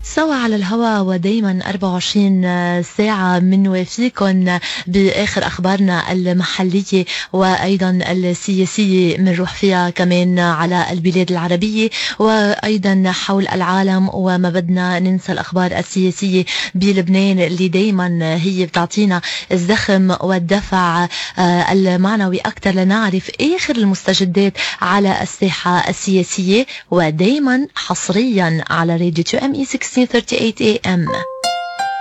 سوا على الهواء ودايما 24 ساعة منوافيكم بآخر أخبارنا المحلية وأيضا السياسية، منروح فيها كمان على البلاد العربية وأيضا حول العالم، وما بدنا ننسى الأخبار السياسية بلبنان اللي دايما هي بتعطينا الزخم والدفع المعنوي أكثر لنعرف آخر المستجدات على الساحة السياسية، ودايما حصريا على راديو 2ME 1638 AM.